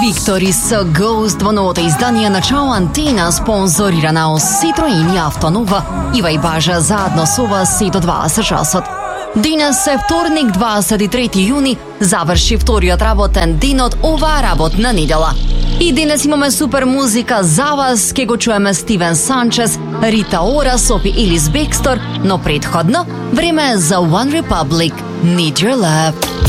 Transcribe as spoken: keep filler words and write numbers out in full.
Виктори со Ghost во новото издание на Чао Антена, спонзорирана од Citroen и Автонова. Ива и Бажа заедно со вас и до дваесет часот. Денес е вторник, дваесет и трети јуни, заврши вториот работен ден од оваа работна недела. И денес имаме супер музика за вас, ке го чуеме Стивен Санчес, Рита Ора, Софи Илис Бекстор, но предходно време е за One Republic, Need Your Love.